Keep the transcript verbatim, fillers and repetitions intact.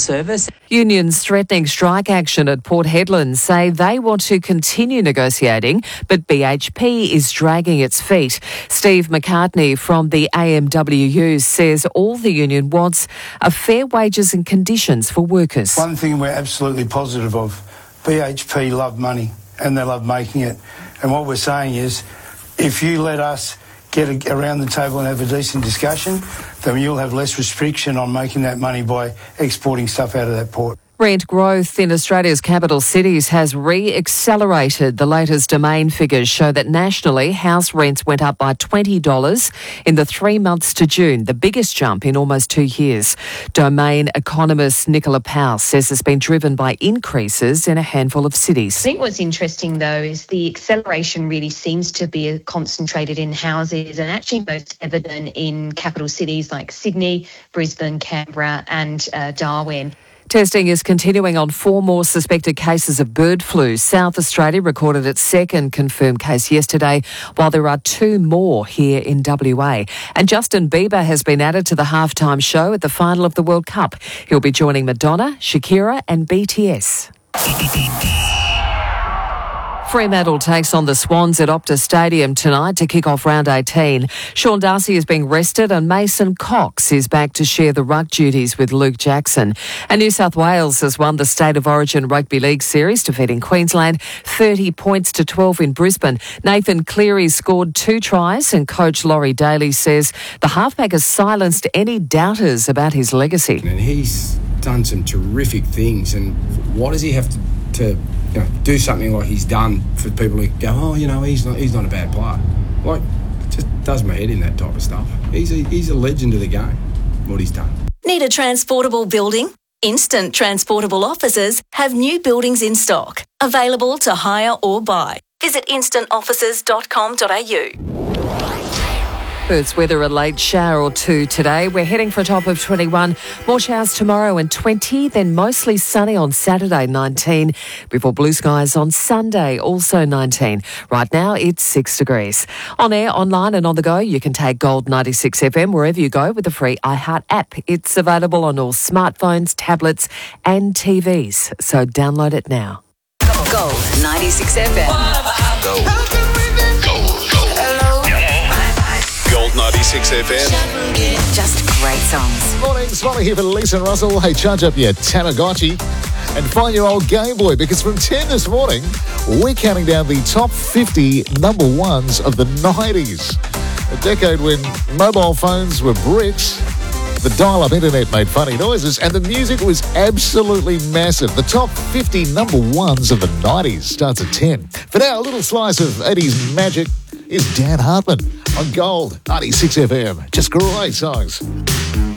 service. Unions threatening strike action at Port Hedland say they want to continue negotiating, but B H P is dragging its feet. Steve McCartney from the A M W U says all the union wants are fair wages and conditions for workers. One thing we're absolutely positive of, B H P love money and they love making it. And what we're saying is, if you let us get around the table and have a decent discussion, then you'll have less restriction on making that money by exporting stuff out of that port. Rent growth in Australia's capital cities has re-accelerated. The latest Domain figures show that nationally, house rents went up by twenty dollars in the three months to June, the biggest jump in almost two years. Domain economist Nicola Powell says it's been driven by increases in a handful of cities. I think what's interesting, though, is the acceleration really seems to be concentrated in houses and actually most evident in capital cities like Sydney, Brisbane, Canberra and uh, Darwin. Testing is continuing on four more suspected cases of bird flu. South Australia recorded its second confirmed case yesterday, while there are two more here in W A. And Justin Bieber has been added to the halftime show at the final of the World Cup. He'll be joining Madonna, Shakira and B T S. Fremantle takes on the Swans at Optus Stadium tonight to kick off round eighteen. Sean Darcy is being rested and Mason Cox is back to share the ruck duties with Luke Jackson. And New South Wales has won the State of Origin Rugby League Series, defeating Queensland thirty points to twelve in Brisbane. Nathan Cleary scored two tries and coach Laurie Daly says the halfback has silenced any doubters about his legacy. And he's done some terrific things, and why does he have to, to you know, do something like he's done for people who go, oh, you know, he's not he's not a bad player. Like, it just does my head in, that type of stuff. He's a, he's a legend of the game, what he's done. Need a transportable building? Instant Transportable Offices have new buildings in stock, available to hire or buy. Visit instant offices dot com dot a u. Perth's weather, a late shower or two today. We're heading for a top of twenty-one. More showers tomorrow and twenty, then mostly sunny on Saturday, nineteen, before blue skies on Sunday, also nineteen. Right now, it's six degrees. On air, online and on the go, you can take Gold ninety-six F M wherever you go with the free iHeart app. It's available on all smartphones, tablets and T Vs, so download it now. Gold ninety-six F M. Gold. Gold. Gold ninety-six F M. Just great songs. Morning, Smiley here for Lisa and Russell. Hey, charge up your Tamagotchi and find your old Game Boy, because from ten this morning, we're counting down the top fifty number ones of the nineties. A decade when mobile phones were bricks, the dial-up internet made funny noises, and the music was absolutely massive. The top fifty number ones of the nineties starts at ten. For now, a little slice of eighties magic is Dan Hartman on Gold ninety-six F M. Just great songs.